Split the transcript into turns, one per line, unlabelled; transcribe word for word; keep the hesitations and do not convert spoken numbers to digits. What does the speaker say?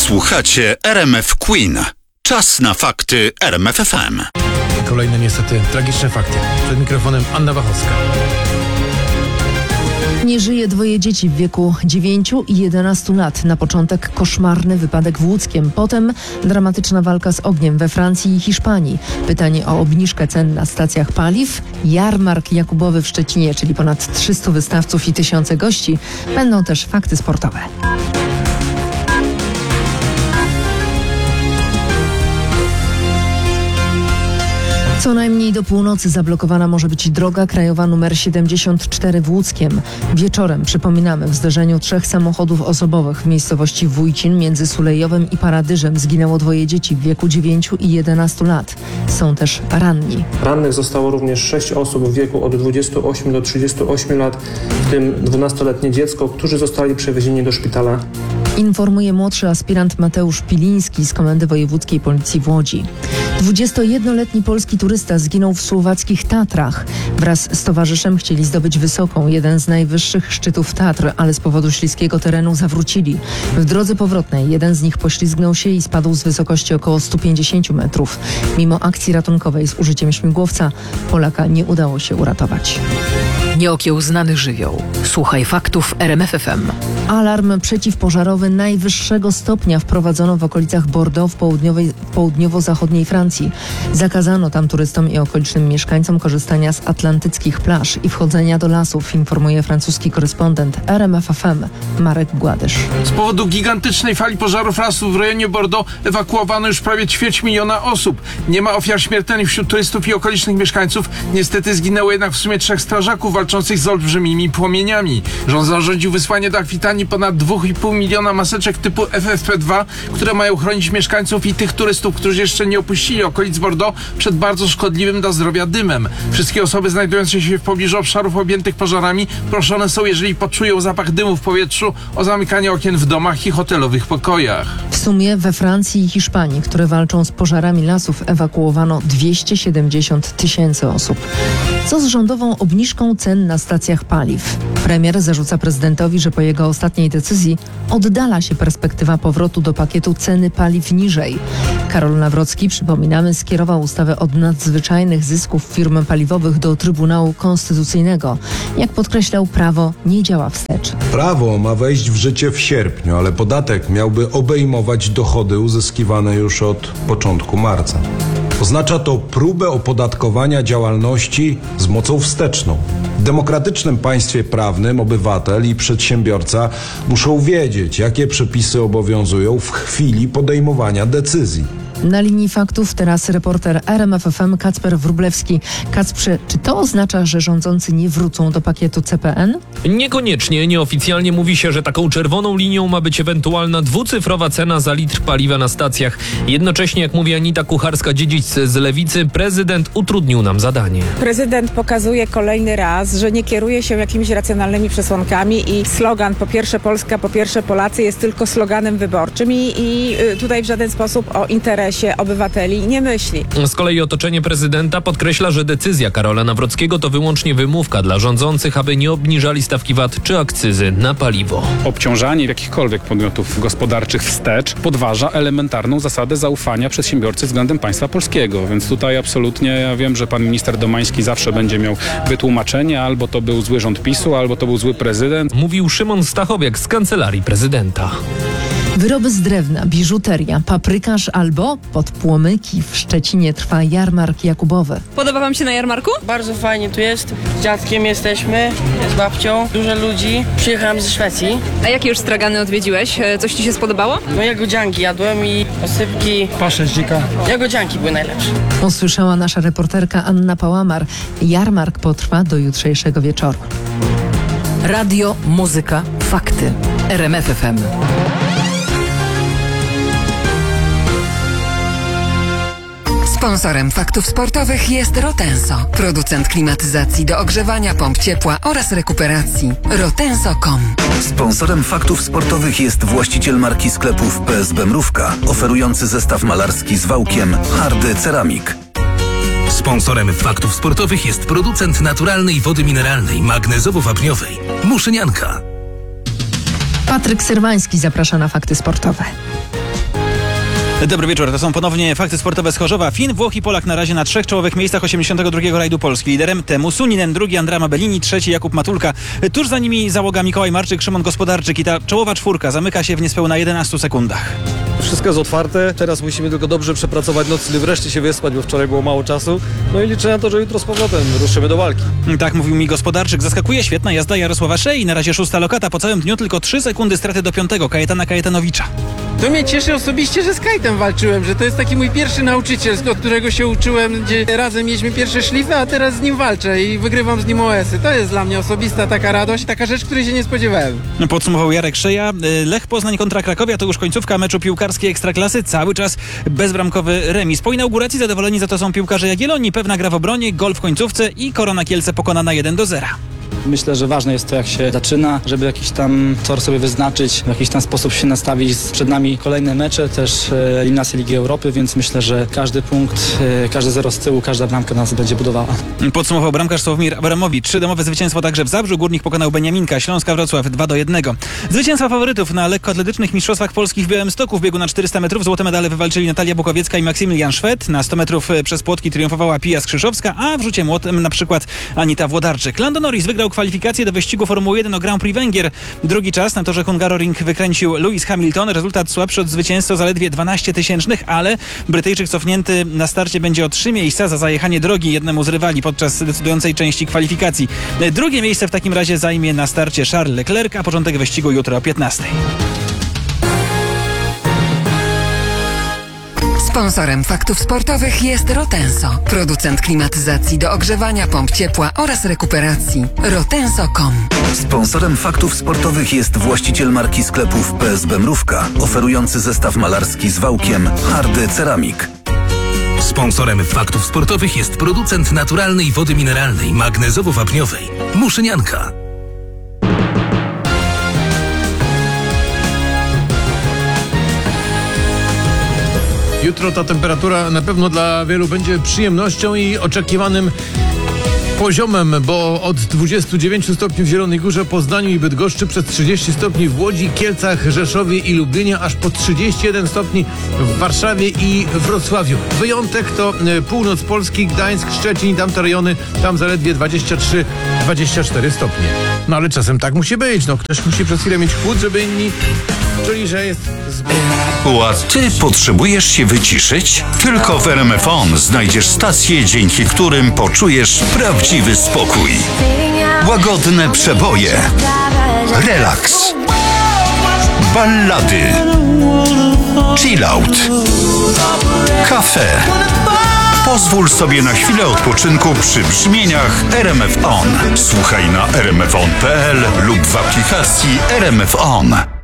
Słuchacie R M F Queen. Czas na fakty R M F F M.
Kolejne niestety tragiczne fakty. Przed mikrofonem Anna Wachowska.
Nie żyje dwoje dzieci w wieku dziewięciu i jedenastu lat. Na początek koszmarny wypadek w Łódzkiem. Potem dramatyczna walka z ogniem we Francji i Hiszpanii. Pytanie o obniżkę cen na stacjach paliw. Jarmark Jakubowy w Szczecinie, czyli ponad trzystu wystawców i tysiące gości. Będą też fakty sportowe. Co najmniej do północy zablokowana może być droga krajowa nr siedemdziesiąt cztery w Łódzkiem. Wieczorem, przypominamy, w zderzeniu trzech samochodów osobowych w miejscowości Wójcin między Sulejowem i Paradyżem zginęło dwoje dzieci w wieku dziewięciu i jedenastu lat. Są też ranni.
Rannych zostało również sześć osób w wieku od dwudziestu ośmiu do trzydziestu ośmiu lat, w tym dwunastoletnie dziecko, którzy zostali przewiezieni do szpitala.
Informuje młodszy aspirant Mateusz Piliński z Komendy Wojewódzkiej Policji w Łodzi. dwudziestojednoletni polski turysta zginął w słowackich Tatrach. Wraz z towarzyszem chcieli zdobyć Wysoką, jeden z najwyższych szczytów Tatr, ale z powodu śliskiego terenu zawrócili. W drodze powrotnej jeden z nich poślizgnął się i spadł z wysokości około stu pięćdziesięciu metrów. Mimo akcji ratunkowej z użyciem śmigłowca Polaka nie udało się uratować.
Nieokiełznany żywioł. Słuchaj faktów R M F F M.
Alarm przeciwpożarowy najwyższego stopnia wprowadzono w okolicach Bordeaux w południowej, południowo-zachodniej Francji. Zakazano tam turystom i okolicznym mieszkańcom korzystania z atlantyckich plaż i wchodzenia do lasów, informuje francuski korespondent R M F F M Marek Gładysz.
Z powodu gigantycznej fali pożarów lasów w rejonie Bordeaux ewakuowano już prawie ćwierć miliona osób. Nie ma ofiar śmiertelnych wśród turystów i okolicznych mieszkańców. Niestety zginęło jednak w sumie trzech strażaków walczących z olbrzymimi płomieniami. Rząd zarządził wysłanie do Akwitanii ponad dwa i pół miliona maseczek typu F F P dwa, które mają chronić mieszkańców i tych turystów, którzy jeszcze nie opuścili okolic Bordeaux przed bardzo szkodliwym dla zdrowia dymem. Wszystkie osoby znajdujące się w pobliżu obszarów objętych pożarami proszone są, jeżeli poczują zapach dymu w powietrzu, o zamykanie okien w domach i hotelowych pokojach.
W sumie we Francji i Hiszpanii, które walczą z pożarami lasów, ewakuowano dwieście siedemdziesiąt tysięcy osób. Co z rządową obniżką cen na stacjach paliw? Premier zarzuca prezydentowi, że po jego ostatniej decyzji oddala się perspektywa powrotu do pakietu ceny paliw niżej. Karol Nawrocki, przypominamy, skierował ustawę od nadzwyczajnych zysków firm paliwowych do Trybunału Konstytucyjnego. Jak podkreślał, prawo nie działa wstecz.
Prawo ma wejść w życie w sierpniu, ale podatek miałby obejmować dochody uzyskiwane już od początku marca. Oznacza to próbę opodatkowania działalności z mocą wsteczną. W demokratycznym państwie prawnym obywatel i przedsiębiorca muszą wiedzieć, jakie przepisy obowiązują w chwili podejmowania decyzji.
Na linii faktów teraz reporter R M F F M Kacper Wróblewski. Kacprze, czy to oznacza, że rządzący nie wrócą do pakietu C P N?
Niekoniecznie. Nieoficjalnie mówi się, że taką czerwoną linią ma być ewentualna dwucyfrowa cena za litr paliwa na stacjach. Jednocześnie, jak mówi Anita Kucharska-Dziedzic z Lewicy, prezydent utrudnił nam zadanie.
Prezydent pokazuje kolejny raz, że nie kieruje się jakimiś racjonalnymi przesłankami i slogan po pierwsze Polska, po pierwsze Polacy jest tylko sloganem wyborczym i, i tutaj w żaden sposób o interesie obywateli nie myśli.
Z kolei otoczenie prezydenta podkreśla, że decyzja Karola Nawrockiego to wyłącznie wymówka dla rządzących, aby nie obniżali stawki V A T czy akcyzy na paliwo.
Obciążanie jakichkolwiek podmiotów gospodarczych wstecz podważa elementarną zasadę zaufania przedsiębiorcy względem państwa polskiego, więc tutaj absolutnie ja wiem, że pan minister Domański zawsze będzie miał wytłumaczenie, albo to był zły rząd PiSu, albo to był zły prezydent.
Mówił Szymon Stachowiak z Kancelarii Prezydenta.
Wyroby z drewna, biżuteria, paprykarz albo podpłomyki. W Szczecinie trwa jarmark Jakubowy.
Podoba wam się na jarmarku?
Bardzo fajnie tu jest. Z dziadkiem jesteśmy, z babcią. Dużo ludzi. Przyjechałem ze Szwecji.
A jakie już stragany odwiedziłeś? Coś ci się spodobało?
No jagodzianki jadłem i osypki.
Paszę z dzika.
Jagodzianki były najlepsze.
Usłyszała nasza reporterka Anna Pałamar. Jarmark potrwa do jutrzejszego wieczoru.
Radio, muzyka, fakty. R M F F M.
Sponsorem faktów sportowych jest Rotenso, producent klimatyzacji do ogrzewania, pomp ciepła oraz rekuperacji. rotenso kropka com.
Sponsorem faktów sportowych jest właściciel marki sklepów P S B Mrówka, oferujący zestaw malarski z wałkiem Hardy Ceramik.
Sponsorem faktów sportowych jest producent naturalnej wody mineralnej magnezowo-wapniowej Muszynianka.
Patryk Syrwański zaprasza na fakty sportowe.
Dobry wieczór, to są ponownie fakty sportowe z Chorzowa. Fin, Włoch i Polak na razie na trzech czołowych miejscach osiemdziesiątego drugiego rajdu Polski. Liderem Temu Suninen, drugi Andrea Bellini, trzeci Jakub Matulka. Tuż za nimi załoga Mikołaj Marczyk, Szymon Gospodarczyk i ta czołowa czwórka zamyka się w niespełna jedenastu sekundach.
Wszystko jest otwarte, teraz musimy tylko dobrze przepracować noc i wreszcie się wyspać, bo wczoraj było mało czasu. No i liczę na to, że jutro z powrotem ruszymy do walki.
Tak mówił mi Gospodarczyk. Zaskakuje świetna jazda Jarosława Szei. Na razie szósta lokata, po całym dniu tylko trzy sekundy straty do piątego Kajetana Kajetanowicza.
To mnie cieszy osobiście, że z Kajtem walczyłem, że to jest taki mój pierwszy nauczyciel, od którego się uczyłem, gdzie razem mieliśmy pierwsze szlify, a teraz z nim walczę i wygrywam z nim O S-y. To jest dla mnie osobista taka radość, taka rzecz, której się nie spodziewałem.
Podsumował Jarek Szeja. Lech Poznań kontra Krakowia to już końcówka meczu piłkarskiej Ekstraklasy. Cały czas bezbramkowy remis. Po inauguracji zadowoleni za to są piłkarze Jagiellonii. Pewna gra w obronie, gol w końcówce i Korona Kielce pokonana jeden do zera.
Myślę, że ważne jest to, jak się zaczyna, żeby jakiś tam tor sobie wyznaczyć, w jakiś tam sposób się nastawić. Przed nami kolejne mecze, też eliminacje Ligi Europy, więc myślę, że każdy punkt, każde zero z tyłu, każda bramka nas będzie budowała.
Podsumował bramkarz Sławomir Abramowicz. Domowe zwycięstwo także w Zabrzu. Górnik pokonał Beniaminka. Śląska Wrocław dwa do jednego. Zwycięstwa faworytów na lekkoatletycznych mistrzostwach Polski w Białymstoku. W biegu na czterysta metrów złote medale wywalczyli Natalia Bukowiecka i Maksymilian Szwed. Na sto metrów przez płotki triumfowała Pija Skrzyszowska, a w rzucie młotem na przykład Anita Włodarczyk. Lando Norris wygrał kwalifikacje do wyścigu Formuły jeden o Grand Prix Węgier. Drugi czas na torze Hungaroring wykręcił Lewis Hamilton. Rezultat słabszy od zwycięstwa o zaledwie dwanaście tysięcznych, ale Brytyjczyk cofnięty na starcie będzie o trzy miejsca za zajechanie drogi jednemu z rywali podczas decydującej części kwalifikacji. Drugie miejsce w takim razie zajmie na starcie Charles Leclerc, a początek wyścigu jutro o piętnastej.
Sponsorem faktów sportowych jest Rotenso, producent klimatyzacji do ogrzewania, pomp ciepła oraz rekuperacji. rotenso kropka com.
Sponsorem faktów sportowych jest właściciel marki sklepów P S B Mrówka, oferujący zestaw malarski z wałkiem Hardy Ceramik.
Sponsorem faktów sportowych jest producent naturalnej wody mineralnej magnezowo-wapniowej Muszynianka.
Jutro ta temperatura na pewno dla wielu będzie przyjemnością i oczekiwanym poziomem, bo od dwudziestu dziewięciu stopni w Zielonej Górze, Poznaniu i Bydgoszczy, przez trzydzieści stopni w Łodzi, Kielcach, Rzeszowie i Lublinie, aż po trzydzieści jeden stopni w Warszawie i Wrocławiu. Wyjątek to północ Polski, Gdańsk, Szczecin, tamte rejony, tam zaledwie dwadzieścia trzy dwadzieścia cztery stopnie. No ale czasem tak musi być, no ktoś musi przez chwilę mieć chłód, żeby inni czuli, że jest zbyt...
A ty potrzebujesz się wyciszyć? Tylko w R M F On znajdziesz stacje, dzięki którym poczujesz prawdziwy spokój. Łagodne przeboje, relaks, ballady, chillout, kafe. Pozwól sobie na chwilę odpoczynku przy brzmieniach R M F On. Słuchaj na r m f on kropka p l lub w aplikacji R M F On.